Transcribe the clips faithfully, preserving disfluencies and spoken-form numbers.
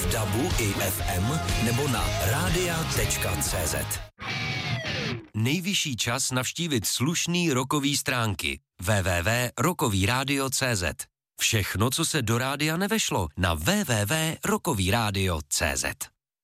v dabu i ef em nebo na rádia tečka cé zet. Nejvyšší čas navštívit slušný rockový stránky w w w tečka rockový rádio tečka cé zet. Všechno, co se do rádia nevešlo, na w w w tečka rockový rádio tečka cé zet.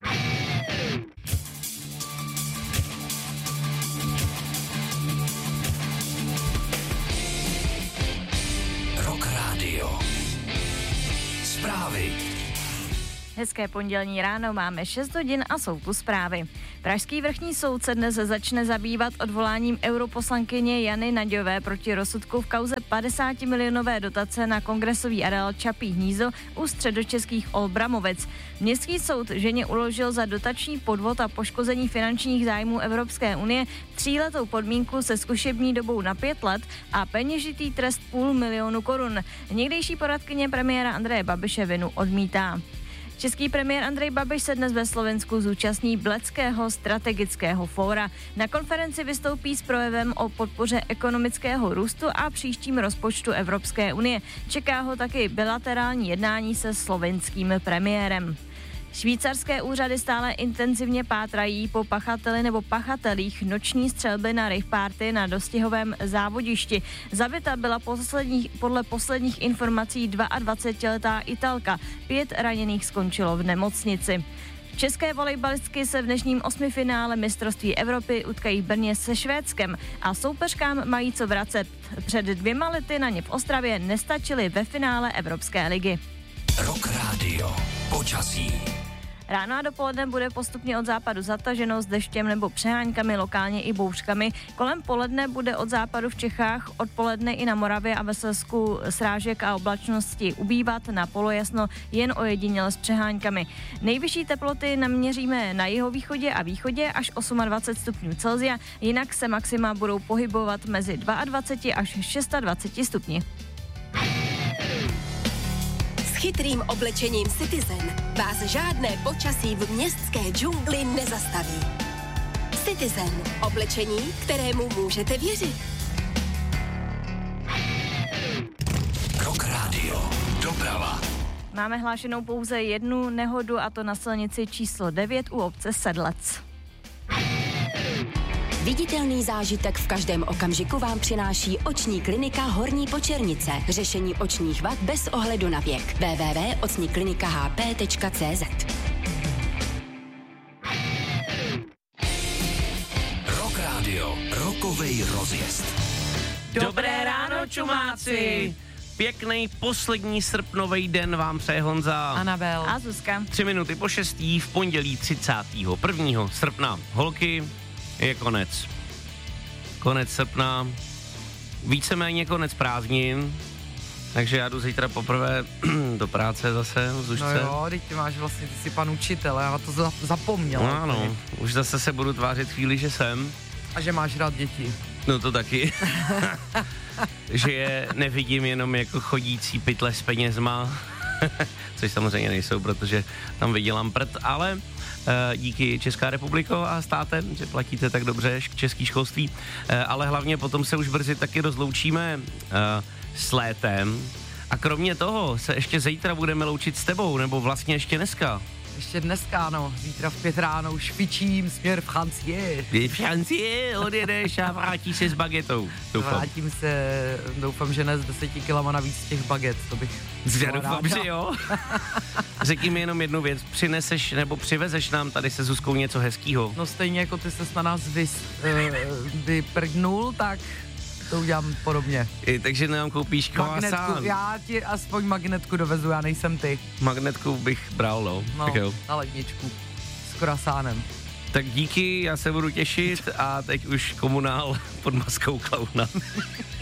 Rock Radio. Zprávy. Hezké pondělní ráno, máme šest hodin a jsou tu zprávy. Pražský vrchní soud se dnes začne zabývat odvoláním europoslankyně Jany Naďové proti rozsudku v kauze padesátimilionové dotace na kongresový areál Čapí hnízdo u středočeských Olbramovic. Městský soud ženě uložil za dotační podvod a poškození finančních zájmů Evropské unie tříletou podmínku se zkušební dobou na pět let a peněžitý trest půl milionu korun. Někdejší poradkyně premiéra Andreje Babiše vinu odmítá. Český premiér Andrej Babiš se dnes ve Slovensku zúčastní Bledského strategického fóra. Na konferenci vystoupí s projevem o podpoře ekonomického růstu a příštím rozpočtu Evropské unie. Čeká ho taky bilaterální jednání se slovenským premiérem. Švýcarské úřady stále intenzivně pátrají po pachateli nebo pachatelích noční střelby na rave party na dostihovém závodišti. Zabita byla posledních, podle posledních informací dvaadvacetiletá Italka. Pět raněných skončilo v nemocnici. České volejbalistky se v dnešním osmifinále mistrovství Evropy utkají v Brně se Švédskem a soupeřkám mají co vracet. Před dvěma lety na ně v Ostravě nestačily ve finále Evropské ligy. Rock Radio. Počasí. Ráno a dopoledne bude postupně od západu zataženo s deštěm nebo přeháňkami, lokálně i bouřkami. Kolem poledne bude od západu v Čechách, odpoledne i na Moravě a ve Slezsku srážek a oblačnosti ubývat, na polojasno jen ojediněle s přeháňkami. Nejvyšší teploty naměříme na jihovýchodě a východě až dvacet osm stupňů Celsia, jinak se maxima budou pohybovat mezi dvacet dva až dvacet šest stupni. S chytrým oblečením Citizen vás žádné počasí v městské džungli nezastaví. Citizen. Oblečení, kterému můžete věřit. Rock Radio. Doprava. Máme hlášenou pouze jednu nehodu, a to na silnici číslo devět u obce Sedlec. Viditelný zážitek v každém okamžiku vám přináší oční klinika Horní Počernice. Řešení očních vad bez ohledu na věk. w w w tečka oční klinika h p tečka c z. Rock Radio. Rockovej rozjezd. Dobré ráno, čumáci! Pěkný poslední srpnový den vám přeje Honza. Anabel. A Zuzka. Tři minuty po šestý v pondělí třicátého prvního srpna. Holky, je konec. Konec srpna, víceméně konec prázdnin, takže já jdu zítra poprvé do práce zase, Zušce. No jo, teď ty máš vlastně, ty jsi pan učitel, já to za, zapomněl. No ano, už zase se budu tvářit chvíli, že jsem. A že máš rád děti. No to taky. Že je nevidím jenom jako chodící pytle s penězma, což samozřejmě nejsou, protože tam vydělám prd, ale díky Česká republiko a státem, že platíte tak dobře český školství, ale hlavně potom se už brzy taky rozloučíme s létem a kromě toho se ještě zítra budeme loučit s tebou, nebo vlastně ještě dneska. Ještě dneska, no, zítra v pět ráno už fičím směr v Francie. V Francie odjedeš a vrátíš se s bagetou, doufám. Vrátím se, doufám, že ne z deseti kilama navíc těch baget, to bych... Já doufám, že jo. Řekni mi jenom jednu věc, přineseš nebo přivezeš nám tady se Zuzkou něco hezkýho? No stejně jako ty ses na nás vys, uh, vyprdnul, tak to udělám podobně. I, takže nám koupíš croissant. Já ti aspoň magnetku dovezu, já nejsem ty. Magnetku bych bral, no. No, tak jo. na ledničku s croissánem. Tak díky, já se budu těšit a teď už komunál pod maskou klauna.